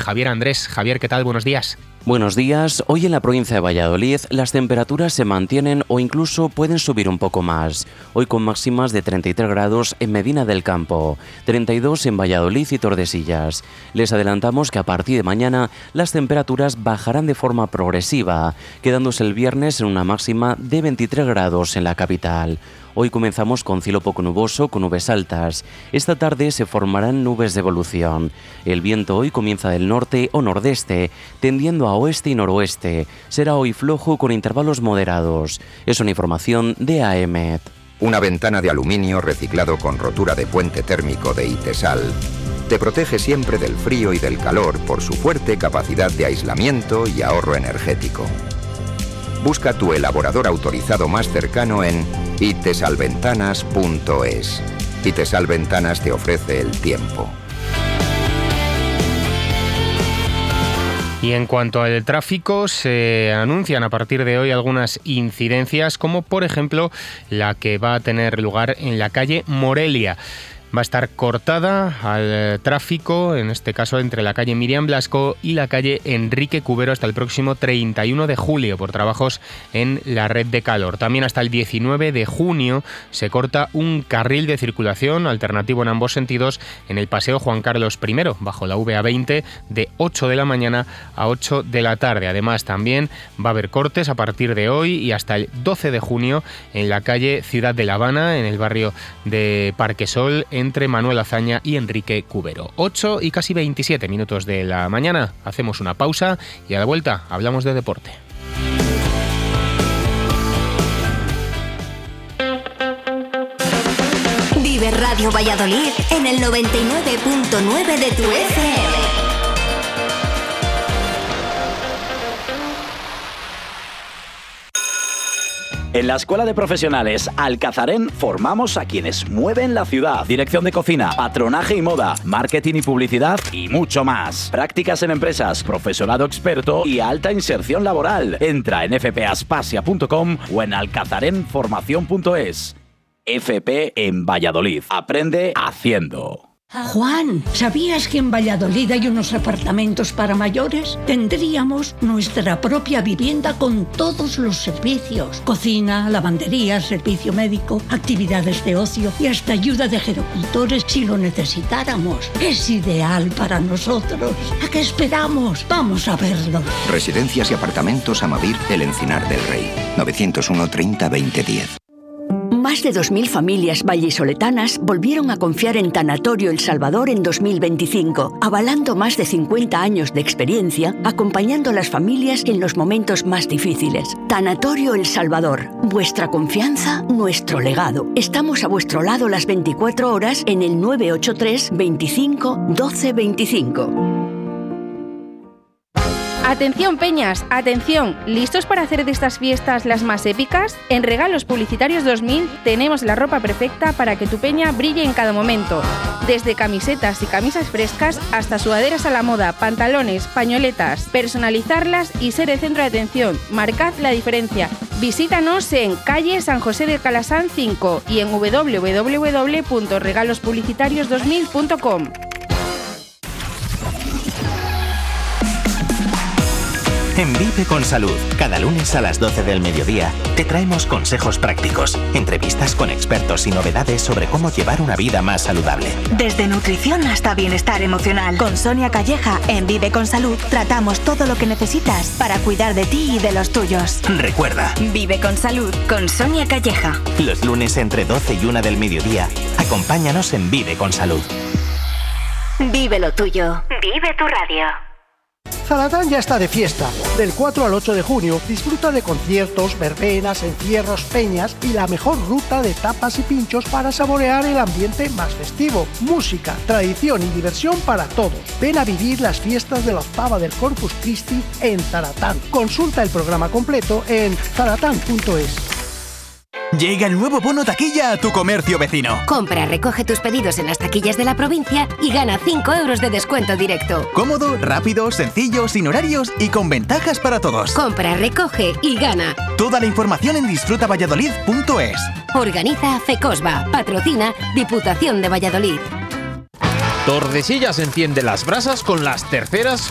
Javier Andrés. Javier, ¿qué tal? Buenos días. Buenos días. Hoy en la provincia de Valladolid las temperaturas se mantienen o incluso pueden subir un poco más. Hoy con máximas de 33 grados en Medina del Campo, 32 en Valladolid y Tordesillas. Les adelantamos que a partir de mañana las temperaturas bajarán de forma progresiva, quedándose el viernes en una máxima de 23 grados en la capital. Hoy comenzamos con cielo poco nuboso, con nubes altas. Esta tarde se formarán nubes de evolución. El viento hoy comienza del norte o nordeste, tendiendo a oeste y noroeste. Será hoy flojo con intervalos moderados. Es una información de AEMET. Una ventana de aluminio reciclado con rotura de puente térmico de Itesal te protege siempre del frío y del calor por su fuerte capacidad de aislamiento y ahorro energético. Busca tu elaborador autorizado más cercano en itesalventanas.es. Itesal Ventanas te ofrece el tiempo. Y en cuanto al tráfico, se anuncian a partir de hoy algunas incidencias, como por ejemplo la que va a tener lugar en la calle Morelia. Va a estar cortada al tráfico, en este caso entre la calle Miriam Blasco y la calle Enrique Cubero hasta el próximo 31 de julio por trabajos en la red de calor. También hasta el 19 de junio se corta un carril de circulación alternativo en ambos sentidos en el Paseo Juan Carlos I, bajo la VA20, de 8 de la mañana a 8 de la tarde. Además, también va a haber cortes a partir de hoy y hasta el 12 de junio en la calle Ciudad de La Habana, en el barrio de Parquesol, entre Manuel Azaña y Enrique Cubero. 8 y casi 27 minutos de la mañana. Hacemos una pausa y a la vuelta hablamos de deporte. Vive Radio Valladolid en el 99.9 de tu FM. En la Escuela de Profesionales Alcazarén formamos a quienes mueven la ciudad. Dirección de cocina, patronaje y moda, marketing y publicidad y mucho más. Prácticas en empresas, profesorado experto y alta inserción laboral. Entra en fpaspasia.com o en alcazarenformación.es. FP en Valladolid. Aprende haciendo. Juan, ¿sabías que en Valladolid hay unos apartamentos para mayores? Tendríamos nuestra propia vivienda con todos los servicios. Cocina, lavandería, servicio médico, actividades de ocio y hasta ayuda de gerocultores si lo necesitáramos. Es ideal para nosotros. ¿A qué esperamos? Vamos a verlo. Residencias y apartamentos Amavir, El Encinar del Rey. 901 30 2010. Más de 2.000 familias vallisoletanas volvieron a confiar en Tanatorio El Salvador en 2025, avalando más de 50 años de experiencia, acompañando a las familias en los momentos más difíciles. Tanatorio El Salvador, vuestra confianza, nuestro legado. Estamos a vuestro lado las 24 horas en el 983 25 12 25. Atención Peñas, atención, ¿listos para hacer de estas fiestas las más épicas? En Regalos Publicitarios 2000 tenemos la ropa perfecta para que tu peña brille en cada momento. Desde camisetas y camisas frescas hasta sudaderas a la moda, pantalones, pañoletas, personalizarlas y ser el centro de atención. Marcad la diferencia. Visítanos en calle San José de Calasán 5 y en www.regalospublicitarios2000.com. En Vive con Salud, cada lunes a las 12 del mediodía, te traemos consejos prácticos, entrevistas con expertos y novedades sobre cómo llevar una vida más saludable. Desde nutrición hasta bienestar emocional. Con Sonia Calleja, en Vive con Salud, tratamos todo lo que necesitas para cuidar de ti y de los tuyos. Recuerda, Vive con Salud, con Sonia Calleja. Los lunes entre 12 y 1 del mediodía, acompáñanos en Vive con Salud. Vive lo tuyo. Vive tu radio. Zaratán ya está de fiesta. Del 4 al 8 de junio disfruta de conciertos, verbenas, encierros, peñas y la mejor ruta de tapas y pinchos para saborear el ambiente más festivo. Música, tradición y diversión para todos. Ven a vivir las fiestas de la octava del Corpus Christi en Zaratán. Consulta el programa completo en zaratán.es. Llega el nuevo bono taquilla a tu comercio vecino. Compra, recoge tus pedidos en las taquillas de la provincia y gana 5 euros de descuento directo. Cómodo, rápido, sencillo, sin horarios y con ventajas para todos. Compra, recoge y gana. Toda la información en disfrutavalladolid.es. Organiza FECOSBA. Patrocina Diputación de Valladolid. Tordesillas enciende las brasas con las terceras